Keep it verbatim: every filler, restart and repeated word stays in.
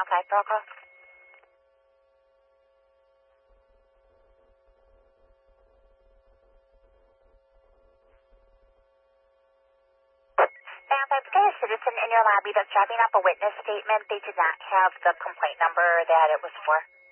five for all call. Now, if I've got a citizen in your lobby that's driving up a witness statement, they did not have the complaint number that it was for.